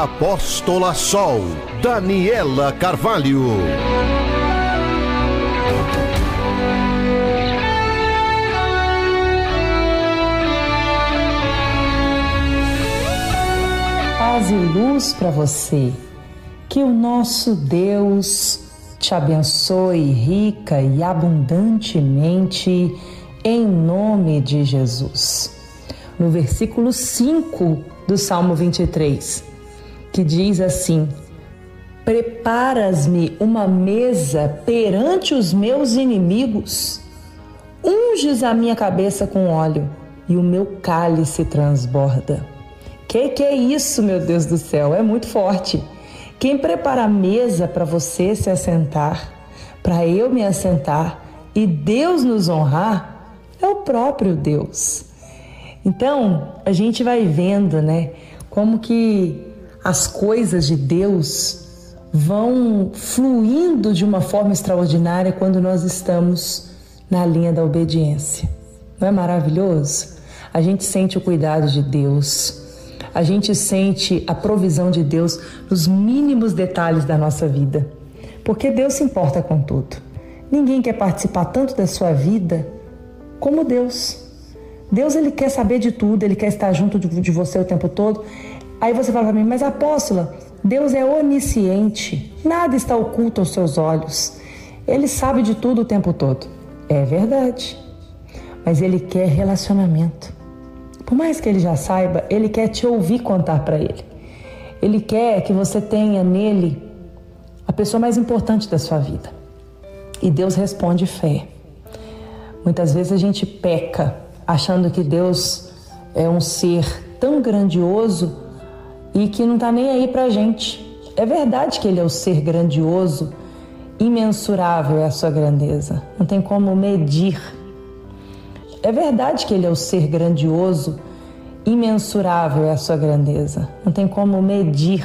Apóstola Sol, Daniela Carvalho. Paz e luz para você. Que o nosso Deus te abençoe rica e abundantemente, em nome de Jesus. No versículo 5 do Salmo 23, que diz assim: preparas-me uma mesa perante os meus inimigos, unges a minha cabeça com óleo e o meu cálice transborda. Que é isso, meu Deus do céu? É muito forte. Quem prepara a mesa para você se assentar, para eu me assentar e Deus nos honrar, é o próprio Deus. Então, a gente vai vendo, né, como que as coisas de Deus vão fluindo de uma forma extraordinária quando nós estamos na linha da obediência. Não é maravilhoso? A gente sente o cuidado de Deus. A gente sente a provisão de Deus nos mínimos detalhes da nossa vida, porque Deus se importa com tudo. Ninguém quer participar tanto da sua vida como Deus. Deus, Ele quer saber de tudo, Ele quer estar junto de você o tempo todo. Aí você fala para mim, mas apóstola, Deus é onisciente, nada está oculto aos seus olhos. Ele sabe de tudo o tempo todo. É verdade, mas Ele quer relacionamento. Por mais que Ele já saiba, Ele quer te ouvir contar para Ele. Ele quer que você tenha nele a pessoa mais importante da sua vida. E Deus responde fé. Muitas vezes a gente peca achando que Deus é um ser tão grandioso e que não está nem aí para a gente. É verdade que Ele é o ser grandioso, imensurável é a sua grandeza. Não tem como medir. É verdade que Ele é o ser grandioso, imensurável é a sua grandeza. Não tem como medir